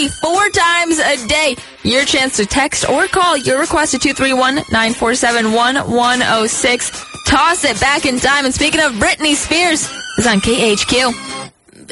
free 4 times a day. Your chance to text or call your request to 231-947-1106. Toss it back in time. And speaking of Britney Spears, is on KHQ.